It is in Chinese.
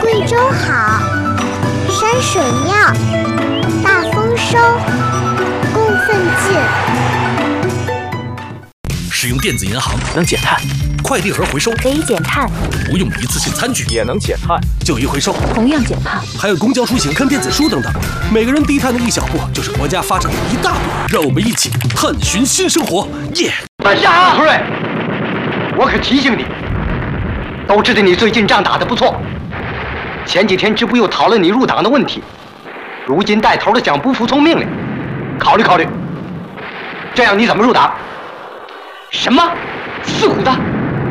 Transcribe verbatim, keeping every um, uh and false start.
贵州好，山水妙，大丰收，供奉进。 使用电子银行能减碳， 快递盒回收可以减碳， 不用一次性餐具也能减碳， 旧衣回收同样减碳， 还有公交出行看电子书等等，每个人低碳的一小步，就是国家发展的一大步。让我们一起探寻新生活，耶！ 班长，主任，我可提醒你，都知道你最近仗打得不错，前几天支部又讨论你入党的问题，如今带头的讲不服从命令，考虑考虑，这样你怎么入党？什么？四虎的？